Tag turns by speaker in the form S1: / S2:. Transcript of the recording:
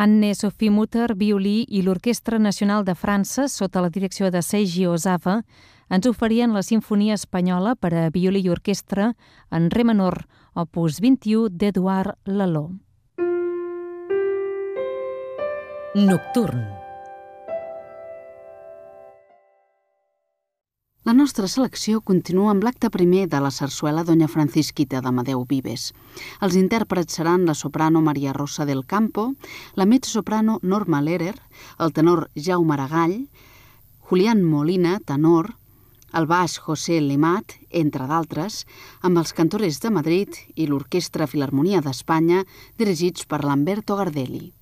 S1: Anne-Sophie Mutter, violí, i l'Orquestra Nacional de França, sota la direcció de Seiji Ozawa, ens oferien la Simfonia Espanyola per a violí i orquestra en re menor, opus 21 d'Edouard Lalo.
S2: Nocturn.
S3: La nostra selecció continua amb l'acte primer de la sarsuela Doña Francisquita d'Amadeu Vives. Els intèrprets seran la soprano Maria Rosa del Campo, la mezzosoprano Norma Lehrer, el tenor Jaume Aragall, Julián Molina, tenor, el baix José Lemat, entre d'altres, amb els cantores de Madrid i l'Orquestra Filharmonia d'Espanya, dirigits per Lamberto Gardelli.